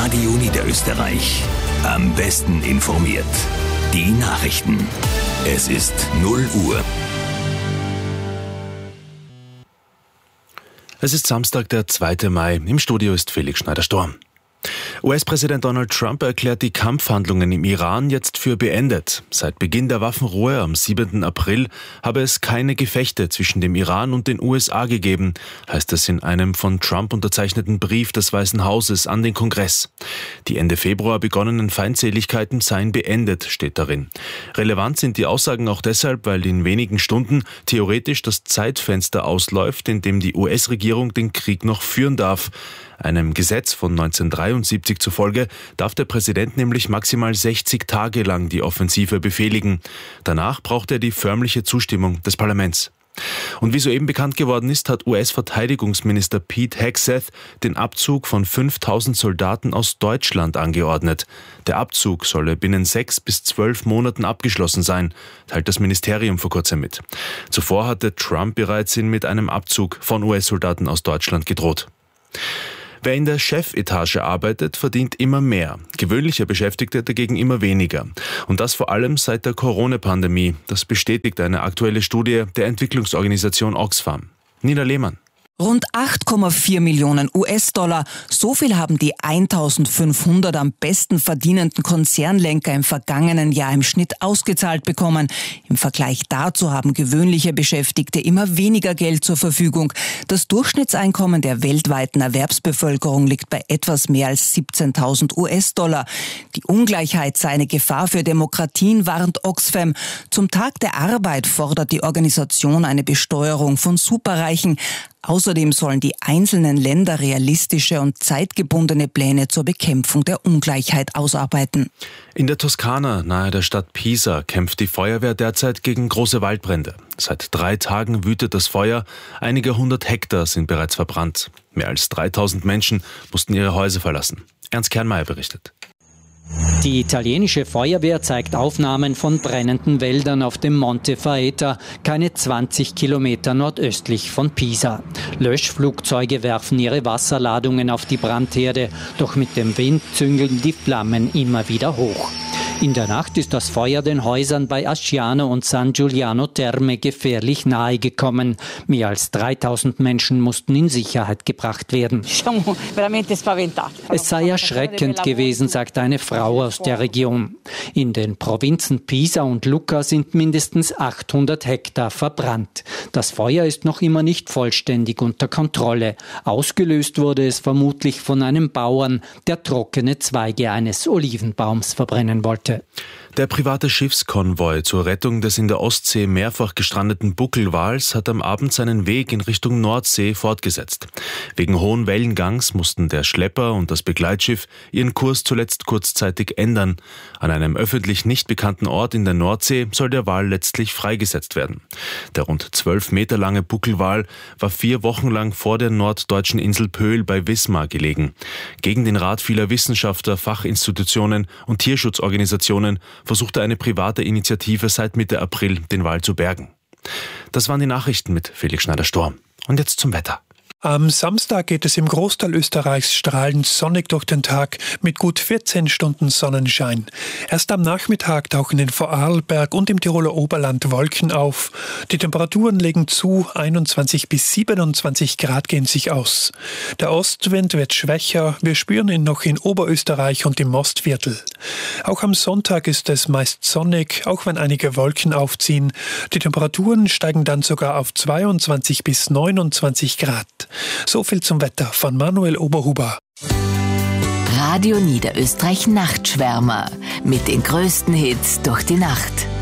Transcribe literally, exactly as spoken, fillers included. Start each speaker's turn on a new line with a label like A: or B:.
A: Radio Niederösterreich. Am besten informiert. Die Nachrichten. Es ist null Uhr.
B: Es ist Samstag, der zweite Mai. Im Studio ist Felix Schneider-Storm. U S-Präsident Donald Trump erklärt die Kampfhandlungen im Iran jetzt für beendet. Seit Beginn der Waffenruhe am siebten April habe es keine Gefechte zwischen dem Iran und den U S A gegeben, heißt es in einem von Trump unterzeichneten Brief des Weißen Hauses an den Kongress. Die Ende Februar begonnenen Feindseligkeiten seien beendet, steht darin. Relevant sind die Aussagen auch deshalb, weil in wenigen Stunden theoretisch das Zeitfenster ausläuft, in dem die U S-Regierung den Krieg noch führen darf. Einem Gesetz von neunzehnhundertdreiundsiebzig zufolge darf der Präsident nämlich maximal sechzig Tage lang die Offensive befehligen. Danach braucht er die förmliche Zustimmung des Parlaments. Und wie soeben bekannt geworden ist, hat U S-Verteidigungsminister Pete Hegseth den Abzug von fünftausend Soldaten aus Deutschland angeordnet. Der Abzug solle binnen sechs bis zwölf Monaten abgeschlossen sein, teilt das Ministerium vor kurzem mit. Zuvor hatte Trump bereits mit einem Abzug von U S-Soldaten aus Deutschland gedroht. Wer in der Chefetage arbeitet, verdient immer mehr. Gewöhnliche Beschäftigte dagegen immer weniger. Und das vor allem seit der Corona-Pandemie. Das bestätigt eine aktuelle Studie der Entwicklungsorganisation Oxfam. Nina Lehmann.
C: Rund acht Komma vier Millionen U S-Dollar. So viel haben die eintausendfünfhundert am besten verdienenden Konzernlenker im vergangenen Jahr im Schnitt ausgezahlt bekommen. Im Vergleich dazu haben gewöhnliche Beschäftigte immer weniger Geld zur Verfügung. Das Durchschnittseinkommen der weltweiten Erwerbsbevölkerung liegt bei etwas mehr als siebzehntausend U S-Dollar. Die Ungleichheit sei eine Gefahr für Demokratien, warnt Oxfam. Zum Tag der Arbeit fordert die Organisation eine Besteuerung von Superreichen. Außerdem sollen die einzelnen Länder realistische und zeitgebundene Pläne zur Bekämpfung der Ungleichheit ausarbeiten.
B: In der Toskana, nahe der Stadt Pisa, kämpft die Feuerwehr derzeit gegen große Waldbrände. Seit drei Tagen wütet das Feuer. Einige hundert Hektar sind bereits verbrannt. Mehr als dreitausend Menschen mussten ihre Häuser verlassen. Ernst Kernmeier berichtet.
D: Die italienische Feuerwehr zeigt Aufnahmen von brennenden Wäldern auf dem Monte Faeta, keine zwanzig Kilometer nordöstlich von Pisa. Löschflugzeuge werfen ihre Wasserladungen auf die Brandherde, doch mit dem Wind züngeln die Flammen immer wieder hoch. In der Nacht ist das Feuer den Häusern bei Asciano und San Giuliano Terme gefährlich nahe gekommen. Mehr als dreitausend Menschen mussten in Sicherheit gebracht werden. Es sei erschreckend gewesen, sagt eine Frau aus der Region. In den Provinzen Pisa und Lucca sind mindestens achthundert Hektar verbrannt. Das Feuer ist noch immer nicht vollständig unter Kontrolle. Ausgelöst wurde es vermutlich von einem Bauern, der trockene Zweige eines Olivenbaums verbrennen wollte.
B: Der private Schiffskonvoi zur Rettung des in der Ostsee mehrfach gestrandeten Buckelwals hat am Abend seinen Weg in Richtung Nordsee fortgesetzt. Wegen hohen Wellengangs mussten der Schlepper und das Begleitschiff ihren Kurs zuletzt kurzzeitig ändern. An einem öffentlich nicht bekannten Ort in der Nordsee soll der Wal letztlich freigesetzt werden. Der rund zwölf Meter lange Buckelwal war vier Wochen lang vor der norddeutschen Insel Pöhl bei Wismar gelegen. Gegen den Rat vieler Wissenschaftler, Fachinstitutionen und Tierschutzorganisationen versuchte eine private Initiative seit Mitte April, den Wal zu bergen. Das waren die Nachrichten mit Felix Schneider-Storm. Und jetzt zum Wetter.
E: Am Samstag geht es im Großteil Österreichs strahlend sonnig durch den Tag mit gut vierzehn Stunden Sonnenschein. Erst am Nachmittag tauchen in Vorarlberg und im Tiroler Oberland Wolken auf. Die Temperaturen legen zu, einundzwanzig bis siebenundzwanzig Grad gehen sich aus. Der Ostwind wird schwächer, wir spüren ihn noch in Oberösterreich und im Mostviertel. Auch am Sonntag ist es meist sonnig, auch wenn einige Wolken aufziehen. Die Temperaturen steigen dann sogar auf zweiundzwanzig bis neunundzwanzig Grad. So viel zum Wetter von Manuel Oberhuber.
F: Radio Niederösterreich Nachtschwärmer mit den größten Hits durch die Nacht.